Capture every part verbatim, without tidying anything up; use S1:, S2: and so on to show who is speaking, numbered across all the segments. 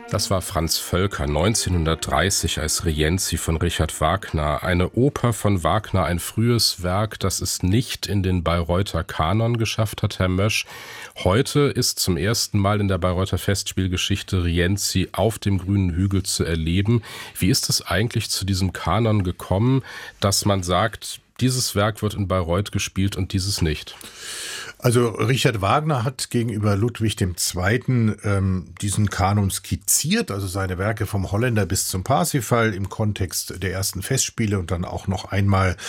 S1: Das war Franz Völker neunzehnhundertdreißig als Rienzi von Richard Wagner. Eine Oper von Wagner, ein frühes Werk, das es nicht in den Bayreuther Kanon geschafft hat, Herr Mösch. Heute ist zum ersten Mal in der Bayreuther Festspielgeschichte Rienzi auf dem grünen Hügel zu erleben. Wie ist es eigentlich zu diesem Kanon gekommen, dass man sagt, dieses Werk wird in Bayreuth gespielt und dieses nicht?
S2: Also Richard Wagner hat gegenüber Ludwig der Zweite. Ähm, diesen Kanon skizziert, also seine Werke vom Holländer bis zum Parsifal im Kontext der ersten Festspiele und dann auch noch einmal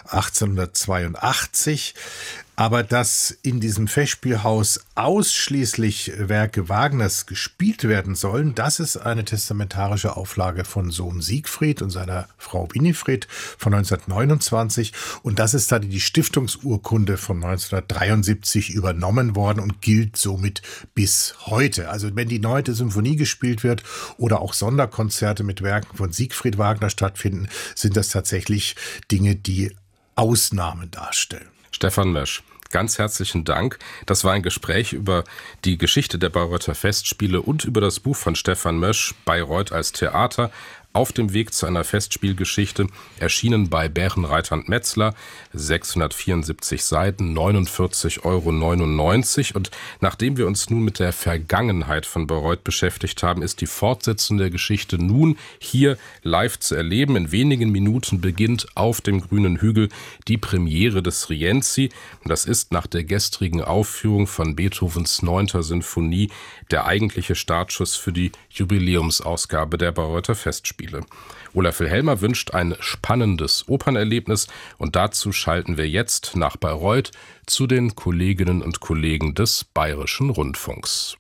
S2: achtzehnhundertzweiundachtzig. Aber dass in diesem Festspielhaus ausschließlich Werke Wagners gespielt werden sollen, das ist eine testamentarische Auflage von Sohn Siegfried und seiner Frau Winifred von neunzehnhundertneunundzwanzig. Und das ist dann die Stiftungsurkunde von neunzehnhundertdreiundsiebzig übernommen worden und gilt somit bis heute. Also wenn die neunte Symphonie gespielt wird oder auch Sonderkonzerte mit Werken von Siegfried Wagner stattfinden, sind das tatsächlich Dinge, die Ausnahmen darstellen.
S1: Stefan Mösch, ganz herzlichen Dank. Das war ein Gespräch über die Geschichte der Bayreuther Festspiele und über das Buch von Stefan Mösch, Bayreuth als Theater, auf dem Weg zu einer Festspielgeschichte, erschienen bei Bärenreiter und Metzler, sechshundertvierundsiebzig Seiten, neunundvierzig Euro neunundneunzig. Und nachdem wir uns nun mit der Vergangenheit von Bayreuth beschäftigt haben, ist die Fortsetzung der Geschichte nun hier live zu erleben. In wenigen Minuten beginnt auf dem grünen Hügel die Premiere des Rienzi. Das ist nach der gestrigen Aufführung von Beethovens neunter Sinfonie der eigentliche Startschuss für die Jubiläumsausgabe der Bayreuther Festspiele. Olaf Wilhelmer wünscht ein spannendes Opernerlebnis und dazu schalten wir jetzt nach Bayreuth zu den Kolleginnen und Kollegen des Bayerischen Rundfunks.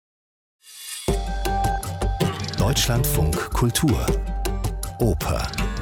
S3: Deutschlandfunk Kultur Oper